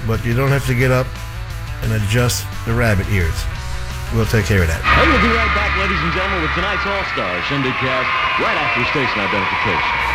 but you don't have to get up and adjust the rabbit ears. We'll take care of that. And we'll be right back, ladies and gentlemen, with tonight's All-Star Shindig cast right after station identification.